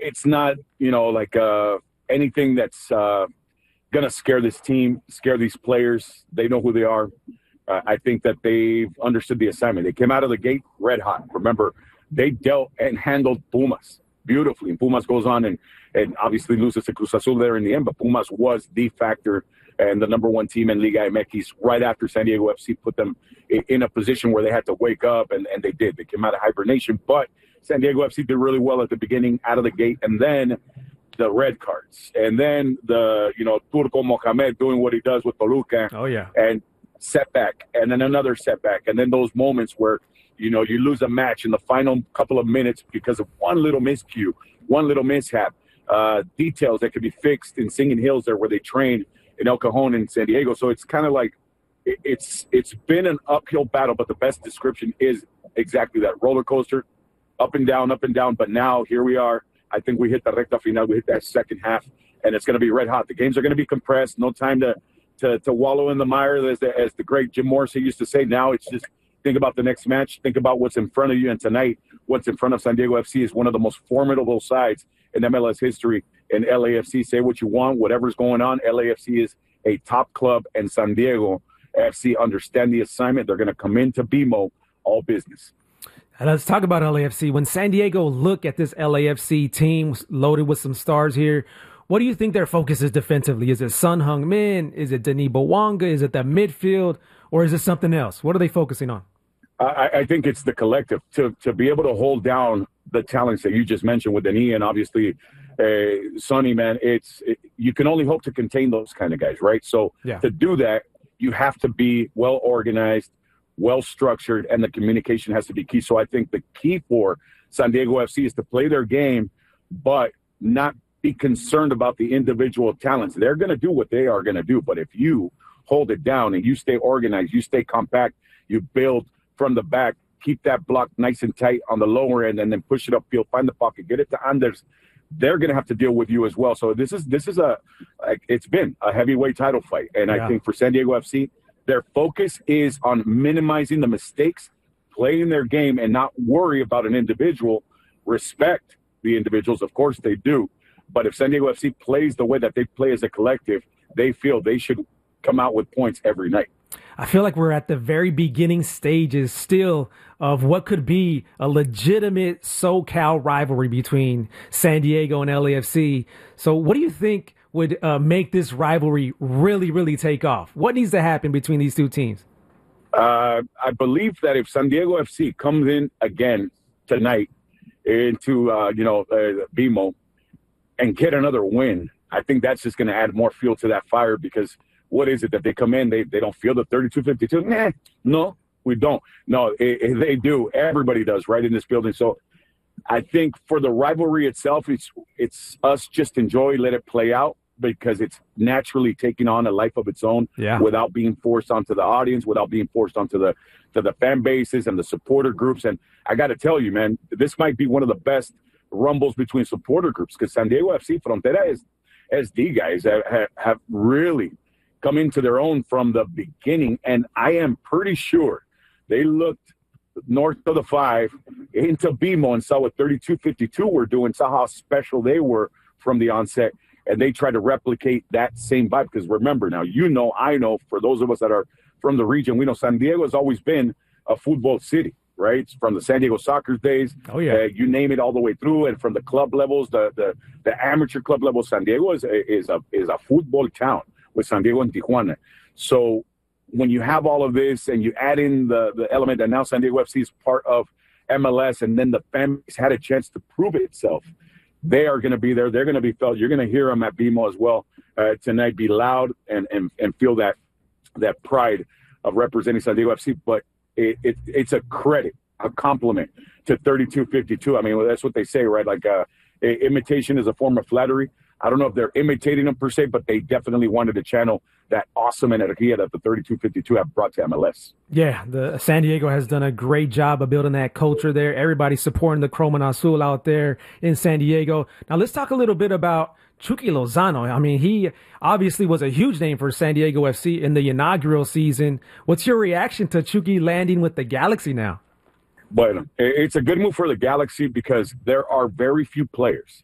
it's not, like anything that's going to scare this team, scare these players. They know who they are. I think that they've understood the assignment. They came out of the gate red hot. Remember, they dealt and handled Pumas beautifully. And Pumas goes on and obviously loses to Cruz Azul there in the end, but Pumas was the factor and the number one team in Liga MX right after San Diego FC put them in a position where they had to wake up, and they did. They came out of hibernation, but San Diego FC did really well at the beginning, out of the gate, and then the red cards, and then the Turco Mohamed doing what he does with Toluca. Oh yeah, and setback, and then another setback, and then those moments where you lose a match in the final couple of minutes because of one little miscue, one little mishap. Details that could be fixed in Singing Hills there where they trained in El Cajon in San Diego. So it's kind of like it's been an uphill battle, but the best description is exactly that roller coaster, up and down, but now here we are. I think we hit the recta final, we hit that second half, and it's going to be red hot. The games are going to be compressed, no time to wallow in the mire, as the great Jim Morrissey used to say. Now it's just think about the next match, think about what's in front of you, and tonight what's in front of San Diego FC is one of the most formidable sides in MLS history. In LAFC, say what you want, whatever's going on, LAFC is a top club, and San Diego FC understand the assignment. They're going to come into BMO all business. And let's talk about LAFC. When San Diego look at this LAFC team loaded with some stars here, what do you think their focus is defensively? Is it Son Heung-min? Is it Denis Bouanga? Is it the midfield? Or is it something else? What are they focusing on? I think it's the collective to be able to hold down the talents that you just mentioned with Denis and obviously Sonny, man. You can only hope to contain those kind of guys, right? So to do that, you have to be well organized, well structured, and the communication has to be key. So I think the key for San Diego FC is to play their game, but not be concerned about the individual talents. They're going to do what they are going to do, but if you hold it down and you stay organized, you stay compact, you build from the back, keep that block nice and tight on the lower end, and then push it upfield, find the pocket, get it to Anders. They're going to have to deal with you as well. So it's been a heavyweight title fight. And I think for San Diego FC, their focus is on minimizing the mistakes, playing their game, and not worry about an individual. Respect the individuals, of course they do. But if San Diego FC plays the way that they play as a collective, they feel they should come out with points every night. I feel like we're at the very beginning stages still of what could be a legitimate SoCal rivalry between San Diego and LAFC. So what do you think would make this rivalry really, really take off? What needs to happen between these two teams? I believe that if San Diego FC comes in again tonight into, BMO and get another win, I think that's just going to add more fuel to that fire because what is it that they come in, they don't feel the 32-52? No, we don't. No, they do. Everybody does, right, in this building. So I think for the rivalry itself, it's us just enjoy, let it play out because it's naturally taking on a life of its own without being forced onto the audience, without being forced onto the fan bases and the supporter groups. And I got to tell you, man, this might be one of the best rumbles between supporter groups because San Diego FC Frontera SD guys have really come into their own from the beginning, and I am pretty sure they looked north of the 5 into BMO and saw what 32-52 were doing, saw how special they were from the onset, and they tried to replicate that same vibe. Because remember now, I know, for those of us that are from the region, we know San Diego has always been a football city, right? It's from the San Diego Soccer days. Oh, yeah. You name it all the way through, and from the club levels, the amateur club level, San Diego is a football town, with San Diego and Tijuana. So when you have all of this and you add in the element that now San Diego FC is part of MLS and then the family's had a chance to prove itself, they are going to be there. They're going to be felt. You're going to hear them at BMO as well tonight, be loud and feel that pride of representing San Diego FC. But it's a credit, a compliment to 32-52. I mean, that's what they say, right? Like imitation is a form of flattery. I don't know if they're imitating them per se, but they definitely wanted to channel that awesome energia that the 32-52 have brought to MLS. Yeah, the San Diego has done a great job of building that culture there. Everybody supporting the Chrome and Azul out there in San Diego. Now let's talk a little bit about Chucky Lozano. I mean, he obviously was a huge name for San Diego FC in the inaugural season. What's your reaction to Chucky landing with the Galaxy now? But it's a good move for the Galaxy because there are very few players